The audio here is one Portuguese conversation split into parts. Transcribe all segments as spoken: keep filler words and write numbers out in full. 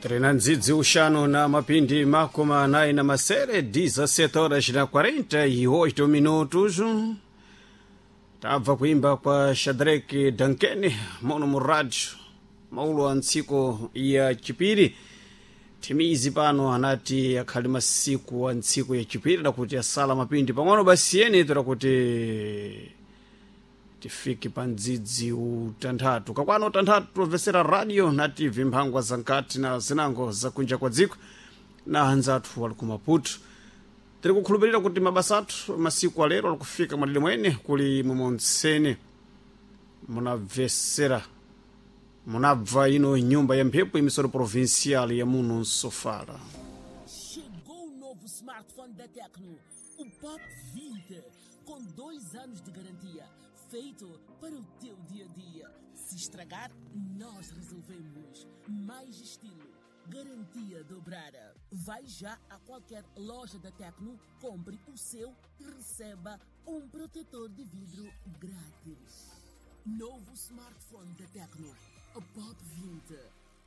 Trinandzidzi uxanu na mapindi makumi anayi na masere dezessete horas na quarenta e oito minutos. Tabva kuimba kwa Shadrack Dankeni mono mu radio maulo a ntsiku ya chipiri. Timizi pano anati akhali masiku a ntsiku ya chipiri dakuti asala mapindi pang'ono basi yeni tirakuti tifike pa ndzidzi utanthatu kakwano utanthatu profesera radio na tv mphangwa zankati na zinango zakunja kwa dziko na anzathu wali ku Maputo. Tiri kukhulupirira kuti mabasa athu masiku alero ali kufika malire mwene kuli mumontsene munabvesera munabva ino nyumba ya mphepo emissora provincial ya muno Sofala. Chegou o novo smartphone da Tecno, o Pop vinte, com dois anos de garantia, feito para o teu dia a dia. Se estragar, nós resolvemos. Mais estilo, garantia dobrada. Vai já a qualquer loja da Tecno, compre o seu e receba um protetor de vidro grátis. Novo smartphone da Tecno, o Pop vinte.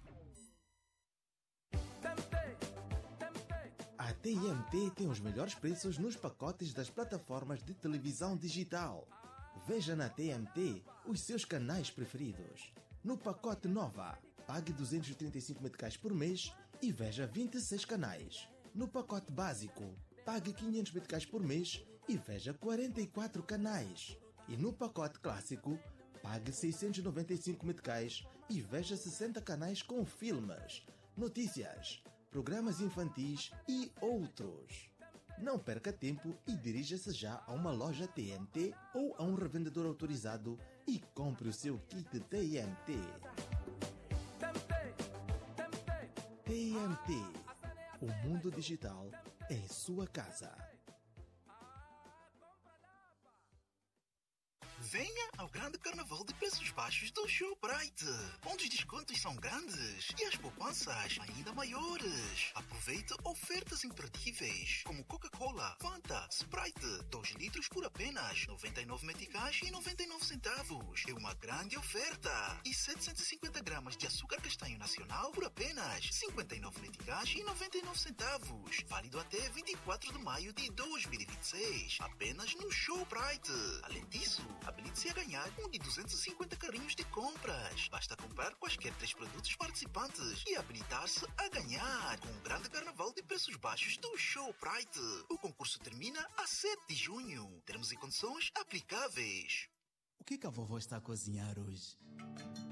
A T M T tem os melhores preços nos pacotes das plataformas de televisão digital. Veja na T M T os seus canais preferidos. No pacote Nova, pague duzentos e trinta e cinco meticais por mês e veja vinte e seis canais. No pacote básico, pague quinhentos meticais por mês e veja quarenta e quatro canais. E no pacote clássico, pague seiscentos e noventa e cinco meticais e veja sessenta canais com filmes, notícias, programas infantis e outros. Não perca tempo e dirija-se já a uma loja T M T ou a um revendedor autorizado e compre o seu kit T M T. T M T. O mundo digital em sua casa. Venha ao grande carnaval de preços baixos do Showbrite, onde os descontos são grandes e as poupanças ainda maiores. Aproveite ofertas imperdíveis, como Coca-Cola, Fanta, Sprite, dois litros por apenas noventa e nove meticais e noventa e nove centavos. É uma grande oferta. E setecentos e cinquenta gramas de açúcar castanho nacional por apenas cinquenta e nove meticais e noventa e nove centavos. Válido até vinte e quatro de maio de dois mil e vinte e seis, apenas no Showbrite. Além disso, habilite-se a ganhar um de duzentos e cinquenta carrinhos de compras. Basta comprar quaisquer três produtos participantes e habilitar-se a ganhar com o grande carnaval de preços baixos do Showbrite. O concurso termina a sete de junho. Termos e condições aplicáveis. O que, que a vovó está a cozinhar hoje?